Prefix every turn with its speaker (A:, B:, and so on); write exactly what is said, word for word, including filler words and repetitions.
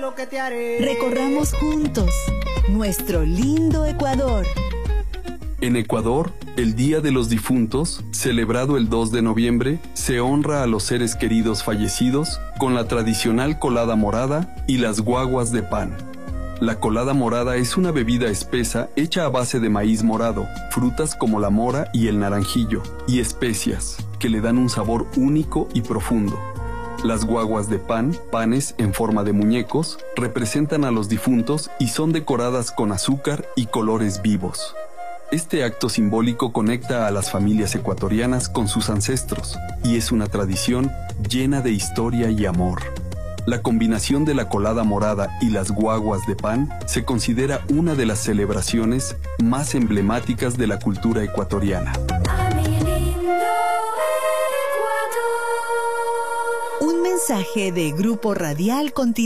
A: Lo que te haré.
B: Recorramos juntos nuestro lindo Ecuador.
C: En Ecuador, el Día de los Difuntos, celebrado el dos de noviembre, se honra a los seres queridos fallecidos con la tradicional colada morada y las guaguas de pan. La colada morada es una bebida espesa hecha a base de maíz morado, frutas como la mora y el naranjillo, y especias, que le dan un sabor único y profundo. Las guaguas de pan, panes en forma de muñecos, representan a los difuntos y son decoradas con azúcar y colores vivos. Este acto simbólico conecta a las familias ecuatorianas con sus ancestros y es una tradición llena de historia y amor. La combinación de la colada morada y las guaguas de pan se considera una de las celebraciones más emblemáticas de la cultura ecuatoriana.
B: Un mensaje de Grupo Radial Continental.